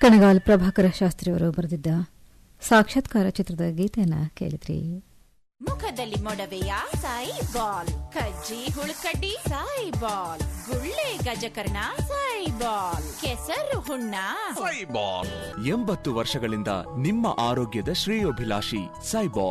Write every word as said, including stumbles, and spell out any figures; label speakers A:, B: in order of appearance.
A: ಕಣಗಾಲ್ ಪ್ರಭಾಕರ ಶಾಸ್ತ್ರಿಯವರು ಬರೆದಿದ್ದ ಸಾಕ್ಷಾತ್ಕಾರ ಚಿತ್ರದ ಗೀತೆಯನ್ನ ಕೇಳಿದ್ರಿ.
B: ಮುಖದಲ್ಲಿ ಮೊಡವೆಯ ಸಾಯಿ ಬಾಲ್, ಕಜ್ಜಿ ಹುಳುಕಡ್ಡಿ ಸಾಯಿ ಬಾಲ್, ಗುಳ್ಳೆ ಗಜಕರ್ಣ ಸಾಯಿ ಬಾಲ್, ಕೆಸರು ಹುಣ್ಣ
C: ಸಾಯಿ ಬಾಲ್. ಎಂಬತ್ತು ವರ್ಷಗಳಿಂದ ನಿಮ್ಮ ಆರೋಗ್ಯದ ಶ್ರೇಯೋಭಿಲಾಷಿ ಸಾಯಿ ಬಾಲ್.